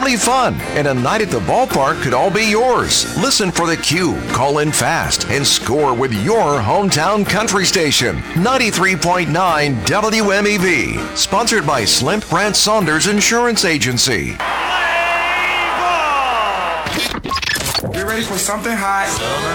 family fun, and a night at the ballpark could all be yours. Listen for the cue, call in fast, and score with your hometown country station. 93.9 WMEV. Sponsored by Slimp Brandt Saunders Insurance Agency. Get ready for something hot.